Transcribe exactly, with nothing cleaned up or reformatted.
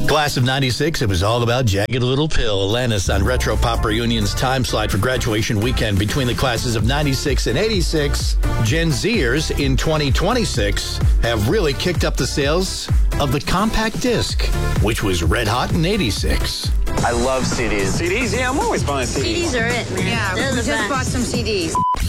Class of ninety-six, it was all about Jagged Little Pill. Alanis on Retro Pop Reunion's time slide for graduation weekend between the classes of ninety-six and eighty-six. Gen Zers in twenty twenty-six have really kicked up the sales of the compact disc, which was red hot in eighty-six. I love C Ds. C Ds? Yeah, I'm always buying C Ds. C Ds are it, man. Yeah, They're we the just best. bought some C Ds.